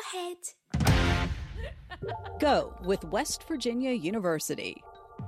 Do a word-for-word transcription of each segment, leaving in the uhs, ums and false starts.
head. Go with West Virginia University.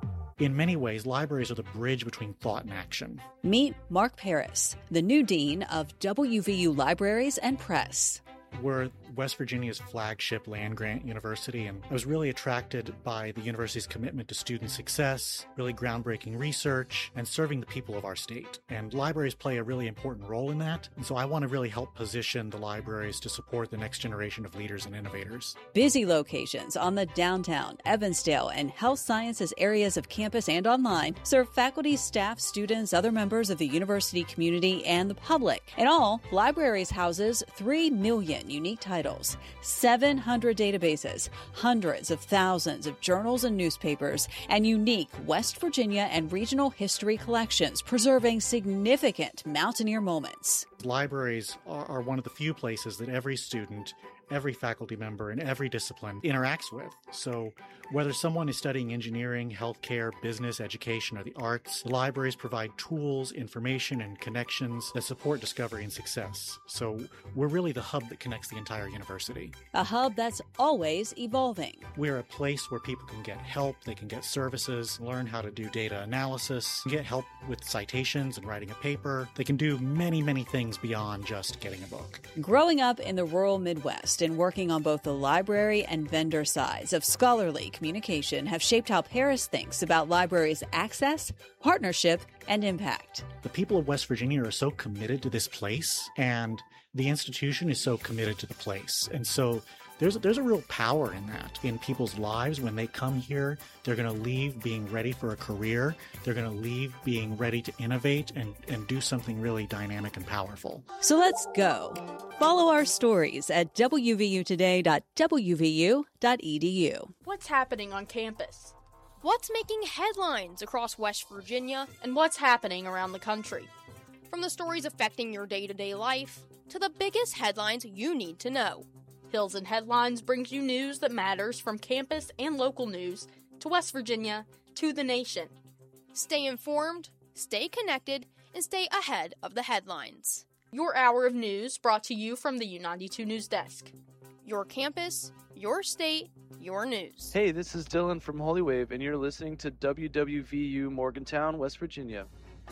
In many ways, libraries are the bridge between thought and action. Meet Mark Paris, the new dean of W V U Libraries and Press. We're West Virginia's flagship land-grant university, and I was really attracted by the university's commitment to student success, really groundbreaking research, and serving the people of our state. And libraries play a really important role in that, and so I want to really help position the libraries to support the next generation of leaders and innovators. Busy locations on the downtown, Evansdale, and health sciences areas of campus and online serve faculty, staff, students, other members of the university community, and the public. In all, libraries houses three million unique titles, seven hundred databases, hundreds of thousands of journals and newspapers, and unique West Virginia and regional history collections preserving significant mountaineer moments. Libraries are, are one of the few places that every student, every faculty member in every discipline interacts with. So whether someone is studying engineering, healthcare, business, education, or the arts, the libraries provide tools, information, and connections that support discovery and success. So we're really the hub that connects the entire university. A hub that's always evolving. We're a place where people can get help, they can get services, learn how to do data analysis, get help with citations and writing a paper. They can do many, many things beyond just getting a book. Growing up in the rural Midwest and working on both the library and vendor sides of scholarly communication have shaped how Paris thinks about libraries' access, partnership, and impact. The people of West Virginia are so committed to this place, and the institution is so committed to the place. And so there's, there's a real power in that, in people's lives. When they come here, they're going to leave being ready for a career. They're going to leave being ready to innovate and, and do something really dynamic and powerful. So let's go. Follow our stories at w v u today dot w v u dot e d u. What's happening on campus? What's making headlines across West Virginia? And what's happening around the country? From the stories affecting your day-to-day life to the biggest headlines you need to know. Hills and Headlines brings you news that matters from campus and local news to West Virginia to the nation. Stay informed, stay connected, and stay ahead of the headlines. Your hour of news brought to you from the U ninety-two News Desk. Your campus, your state, your news. Hey, this is Dylan from Holy Wave, and you're listening to W W V U Morgantown, West Virginia.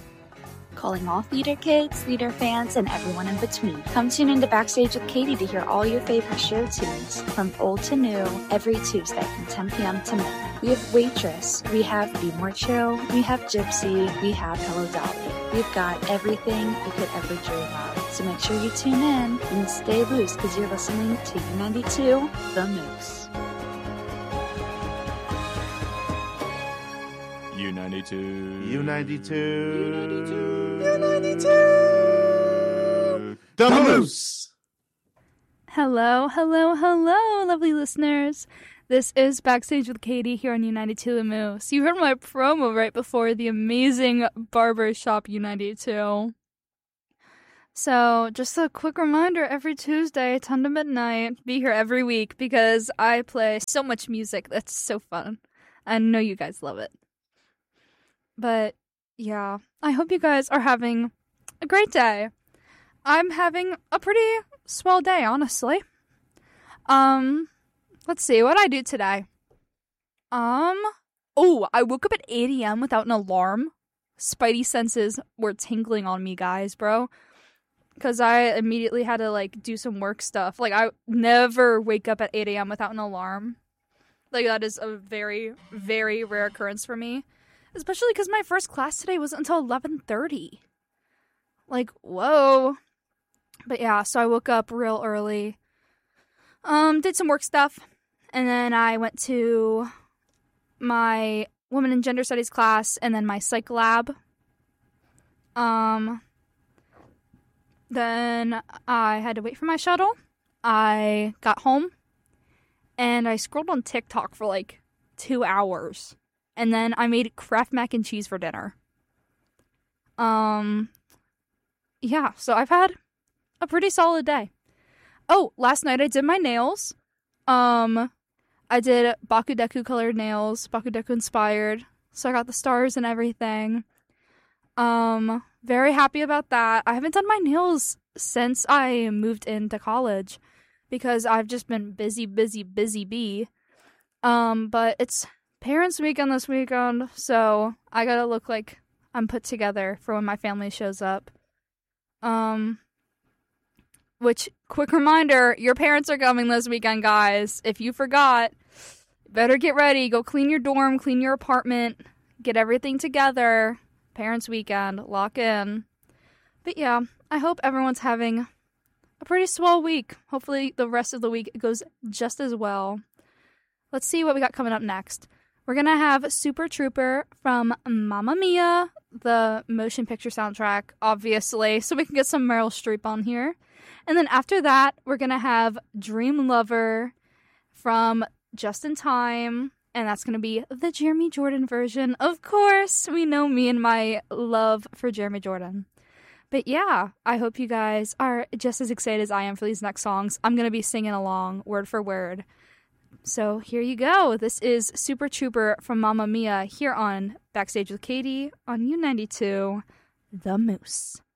Calling all theater kids, theater fans, and everyone in between. Come tune into Backstage with Katie to hear all your favorite show tunes from old to new every Tuesday from ten p.m. to midnight. We have Waitress, we have Be More Chill, we have Gypsy, we have Hello Dolly. We've got everything you could ever dream of. So make sure you tune in and stay loose because you're listening to U ninety-two, The Moose. U ninety-two. U ninety-two. U ninety-two. U ninety-two. The, the Moose. Moose. Hello, hello, hello, lovely listeners. This is Backstage with Katie here on U ninety-two The Moose. You heard my promo right before the amazing Barbershop U ninety-two. So, just a quick reminder, every Tuesday, ten to midnight, be here every week because I play so much music that's so fun. I know you guys love it. But, yeah, I hope you guys are having a great day. I'm having a pretty swell day, honestly. Um, let's see, what did I do today? Um, oh, I woke up at eight a.m. without an alarm. Spidey senses were tingling on me, guys, bro. Because I immediately had to, like, do some work stuff. Like, I never wake up at eight a.m. without an alarm. Like, that is a very, very rare occurrence for me. Especially because my first class today wasn't until eleven thirty. Like, whoa. But yeah, so I woke up real early. Um, did some work stuff. And then I went to my Women and Gender Studies class and then my psych lab. Um, then I had to wait for my shuttle. I got home. And I scrolled on TikTok for like two hours. And then I made Kraft mac and cheese for dinner. Um, yeah, so I've had a pretty solid day. Oh, last night I did my nails. Um, I did Bakudeku colored nails, Bakudeku inspired. So I got the stars and everything. Um, very happy about that. I haven't done my nails since I moved into college. because I've just been busy, busy, busy bee. Um, but it's parents' weekend this weekend, so I gotta look like I'm put together for when my family shows up. Um, which, quick reminder, your parents are coming this weekend, guys. If you forgot, better get ready. Go clean your dorm, clean your apartment, get everything together. Parents' weekend, lock in. But yeah, I hope everyone's having a pretty swell week. Hopefully the rest of the week goes just as well. Let's see what we got coming up next. We're going to have Super Trooper from Mamma Mia, the motion picture soundtrack, obviously, so we can get some Meryl Streep on here. And then after that, we're going to have Dream Lover from Just in Time, and that's going to be the Jeremy Jordan version. Of course, we know me and my love for Jeremy Jordan. But yeah, I hope you guys are just as excited as I am for these next songs. I'm going to be singing along word for word. So here you go. This is Super Trooper from Mamma Mia here on Backstage with Katie on U ninety-two, The Moose.